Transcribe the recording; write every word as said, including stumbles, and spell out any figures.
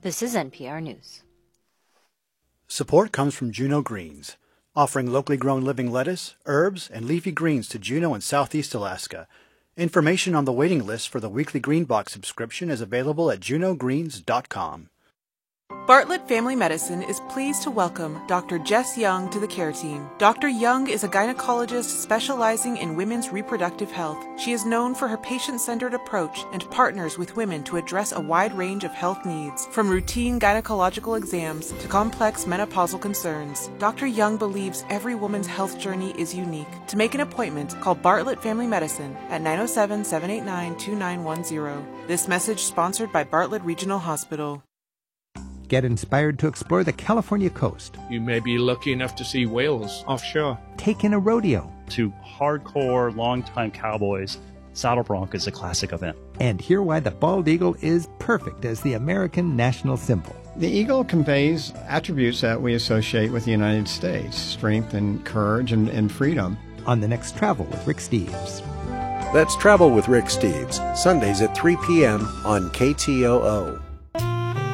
This is N P R News. Support comes from Juneau Greens, offering locally grown living lettuce, herbs, and leafy greens to Juneau and Southeast Alaska. Information on the waiting list for the weekly Green Box subscription is available at juneau greens dot com. Bartlett Family Medicine is pleased to welcome Doctor Jess Young to the care team. Doctor Young is a gynecologist specializing in women's reproductive health. She is known for her patient-centered approach and partners with women to address a wide range of health needs, from routine gynecological exams to complex menopausal concerns. Doctor Young believes every woman's health journey is unique. To make an appointment, call Bartlett Family Medicine at nine oh seven, seven eight nine, two nine one zero. This message sponsored by Bartlett Regional Hospital. Get inspired to explore the California coast. You may be lucky enough to see whales offshore. Take in a rodeo. To hardcore, longtime cowboys, Saddle Bronc is a classic event. And hear why the bald eagle is perfect as the American national symbol. The eagle conveys attributes that we associate with the United States: strength and courage and, and freedom. On the next Travel with Rick Steves. That's Travel with Rick Steves, Sundays at three p.m. on K T O O.